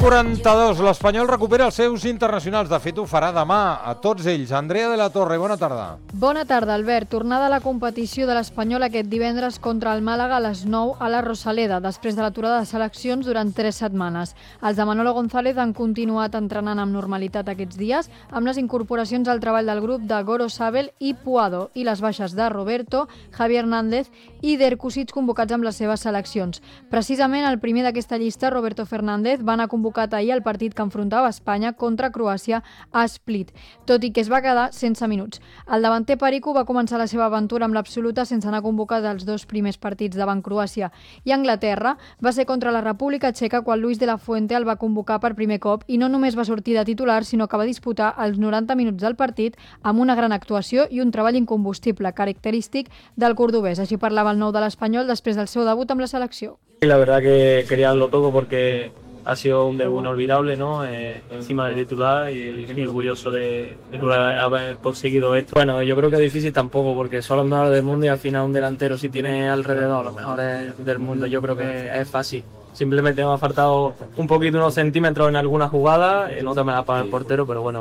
8:42, l'Espanyol recupera els seus internacionals. De fet, ho farà demà a tots ells. Andrea de la Torre, bona tarda. Bona tarda, Albert. Tornada a la competició de l'Espanyol aquest divendres contra el Màlaga a les 9 a la Rosaleda, després de l'aturada de seleccions durant 3 setmanes. Els de Manolo González han continuat entrenant amb normalitat aquests dies, amb les incorporacions al treball del grup de Goro Sabel i Puado, i les baixes de Roberto, Javi Hernández i Derkusic convocats amb les seves seleccions. Precisament el primer d'aquesta llista, Roberto Fernández, va anar convocat ahir al partit que enfrontava Espanya contra Croàcia a Split, tot i que es va quedar sense minuts. El davanter Perico va començar la seva aventura amb l'absoluta sense anar convocat als 2 primers partits davant Croàcia i Anglaterra. Va ser contra la República Txeca quan Luis de la Fuente el va convocar per primer cop i no només va sortir de titular, sinó que va disputar els 90 minuts del partit amb una gran actuació i un treball incombustible, característic del cordobès. Així parlava el nou de l'Espanyol després del seu debut amb la selecció. La verdad que quería darlo todo porque ha sido un debut inolvidable, ¿no? Encima de titular y orgulloso de haber conseguido esto. Bueno, yo creo que es difícil tampoco porque son los mejores del mundo y al final un delantero si tiene alrededor los mejores del mundo yo creo que es fácil. Simplemente me ha faltado un poquito, unos centímetros en alguna jugada, en otra me la paga el portero, pero bueno.